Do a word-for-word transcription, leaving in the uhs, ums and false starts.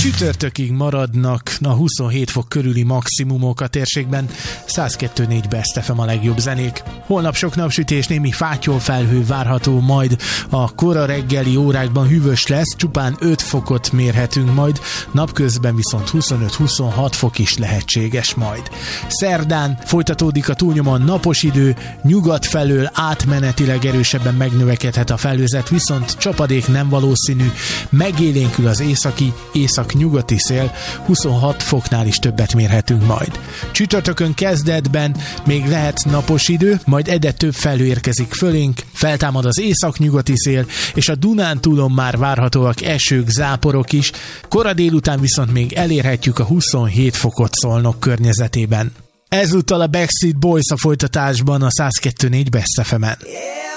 Csütörtökig maradnak a huszonhét fok körüli maximumok a térségben, száz kettő négy Best ef em a legjobb zenék. Holnap sok napsütés, némi fátyolfelhő várható, majd a kora reggeli órákban hűvös lesz, csupán öt fokot mérhetünk majd, napközben viszont huszonöt-huszonhat fok is lehetséges majd. Szerdán folytatódik a túlnyomóan napos idő, nyugat felől átmenetileg erősebben megnövekedhet a felhőzet, viszont csapadék nem valószínű, megélénkül az északi, észak-nyugati szél, huszonhat foknál is többet mérhetünk majd. Csütörtökön kezdetben még lehet napos idő, majd egyre több felhő érkezik fölénk, feltámad az észak-nyugati szél, és a Dunántúlon már várhatóak esők, záporok is, kora délután viszont még elérhetjük a huszonhét fokot Szolnok környezetében. Ezúttal a Backstreet Boys a folytatásban a száz kettő négy Best ef emen.